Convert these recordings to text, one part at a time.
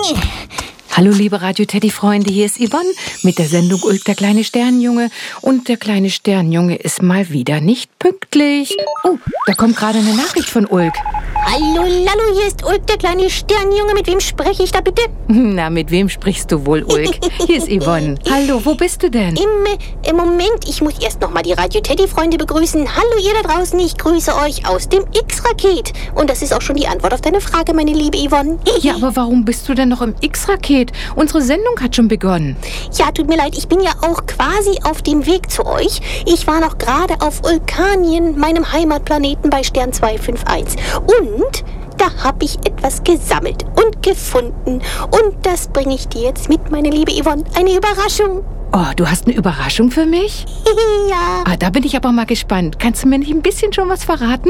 Hallo liebe Radio-Teddy-Freunde, hier ist Yvonne mit der Sendung Ulk, der kleine Sternenjunge. Und der kleine Sternenjunge ist mal wieder nicht pünktlich. Oh, da kommt gerade eine Nachricht von Ulk. Hallo, Lallo, hier ist Ulk, der kleine Sternenjunge. Mit wem spreche ich da bitte? Na, mit wem sprichst du wohl, Ulk? Hier ist Yvonne. Hallo, wo bist du denn? Im Moment, ich muss erst noch mal die Radio-Teddy-Freunde begrüßen. Hallo, ihr da draußen, ich grüße euch aus dem X-Raket. Und das ist auch schon die Antwort auf deine Frage, meine liebe Yvonne. Ja, aber warum bist du denn noch im X-Raket? Unsere Sendung hat schon begonnen. Ja, tut mir leid, ich bin ja auch quasi auf dem Weg zu euch. Ich war noch gerade auf Ulkanien, meinem Heimatplaneten bei Stern 251. Und da habe ich etwas gesammelt und gefunden. Und das bringe ich dir jetzt mit, meine liebe Yvonne. Eine Überraschung. Oh, du hast eine Überraschung für mich? Ja. Ah, da bin ich aber mal gespannt. Kannst du mir nicht ein bisschen schon was verraten?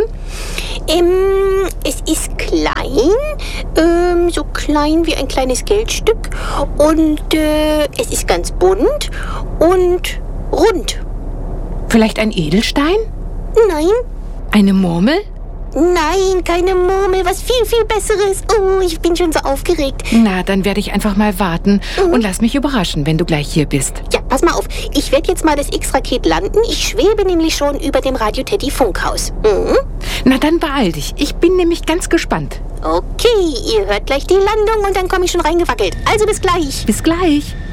Es ist klein, so klein wie ein kleines Geldstück. Und es ist ganz bunt und rund. Vielleicht ein Edelstein? Nein. Eine Murmel? Nein, keine Murmel, was viel, viel Besseres. Oh, ich bin schon so aufgeregt. Na, dann werde ich einfach mal warten und lass mich überraschen, wenn du gleich hier bist. Ja, pass mal auf. Ich werde jetzt mal das X-Raket landen. Ich schwebe nämlich schon über dem Radio-Teddy-Funkhaus. Na, dann beeil dich. Ich bin nämlich ganz gespannt. Okay, ihr hört gleich die Landung und dann komme ich schon reingewackelt. Also bis gleich. Bis gleich.